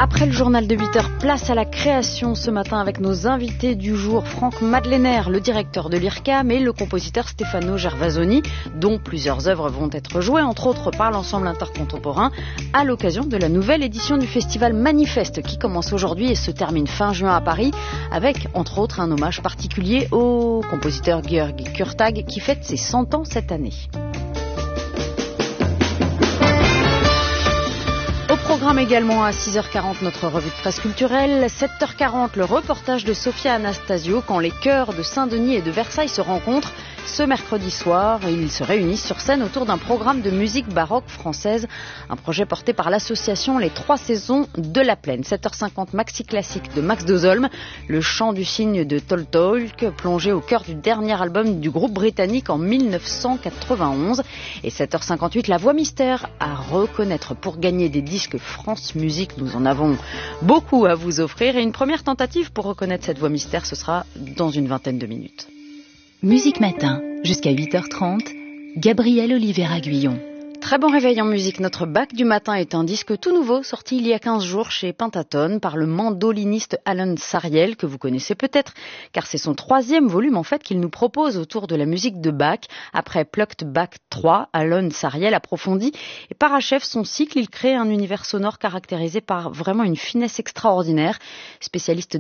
Après le journal de 8 heures, place à la création ce matin avec nos invités du jour. Franck Madlener, le directeur de l'IRCAM, et le compositeur Stefano Gervasoni, dont plusieurs œuvres vont être jouées, entre autres par l'ensemble intercontemporain, à l'occasion de la nouvelle édition du festival Manifeste qui commence aujourd'hui et se termine fin juin à Paris, avec entre autres un hommage particulier au compositeur György Kurtag qui fête ses 100 ans cette année. Au programme également à 6h40 notre revue de presse culturelle, 7h40 le reportage de Sophia Anastasio quand les chœurs de Saint-Denis et de Versailles se rencontrent ce mercredi soir. Ils se réunissent sur scène autour d'un programme de musique baroque française, un projet porté par l'association Les Trois Saisons de la Plaine. 7h50 maxi classique de Max Dozolm, le chant du cygne de Toltolk, plongé au cœur du dernier album du groupe britannique en 1991. Et 7h58 la voix mystère à reconnaître pour gagner des disques France Musique. Nous en avons beaucoup à vous offrir et une première tentative pour reconnaître cette voix mystère, ce sera dans une vingtaine de minutes. Musique Matin, jusqu'à 8h30, Gabriel Oliveira-Guillon. Très bon réveil en musique. Notre bac du matin est un disque tout nouveau, sorti il y a 15 jours chez Pentaton par le mandoliniste Alan Sariel, que vous connaissez peut-être, car c'est son 3e volume en fait qu'il nous propose autour de la musique de Bach. Après Plucked Bach 3, Alan Sariel approfondit et parachève son cycle. Il crée un univers sonore caractérisé par vraiment une finesse extraordinaire. Spécialiste